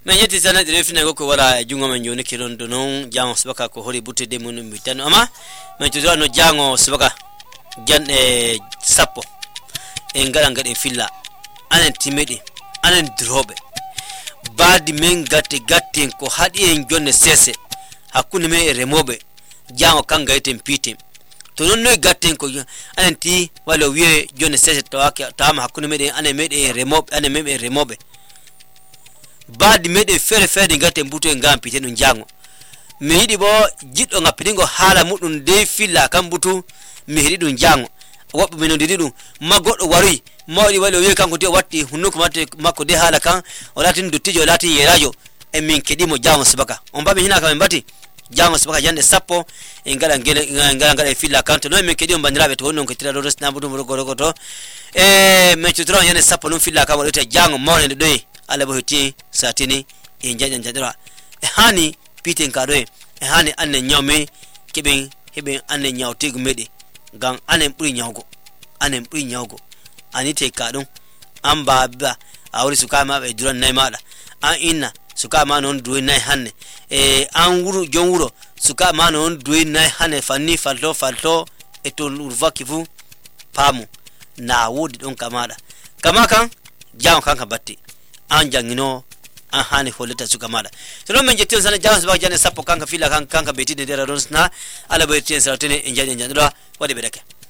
men yeti sana dire fina go ko wala jungo men joni kiron do non jango subaka ko hori butte de mun mi tan ama men to no jango subaka jan sappo en ngala ngade filla anen timedi anen drobe baadi men gatte ko hadi en jonne sese hakkunde me e remobe jango kanga eten pitim to non noy gatten ko anen ti wala wiye jonne sese to tama hakkunde me anen mede remobe anen mebe remobe baadi mede fere gatten buto en ngam pite dum jango mi hidi bo jiddo ngapidingo hala mudum de filla kam butu mi hidi dum jango wobbe men didi dum ma goddo wari mawdi wala wiye kanko de watti hunnuko matte makko de hala kan o latin duttijo latin yerajo e min kedimo jango subaka on babe hina kam bati jango subaka jande sappo en ngala filla kanto no min kedimo bandirabe to non ko tira do resna butu go to me tutro yane sappo non filla kam wala jango mawne do ala bo hiti satini e jadira e hani piten kado e hani anne nyome keben heben anne nyawte gumede gan anen buri nyawgo ani te kadon an baba awri suka ma be duran nay mala an inna suka ma non duwe nay hanne an wuro jon wuro suka ma non duwe nay hanne fanni falto e to urva kifu pamu na wodi don kamada kama kan jaw kanka batti an jangino an hani holita suka mala to non men jetti sana jaw suka jane sappo kanka fila kanka beti de dera don sna ala be tin sa tene en jaje jandura wadi bedake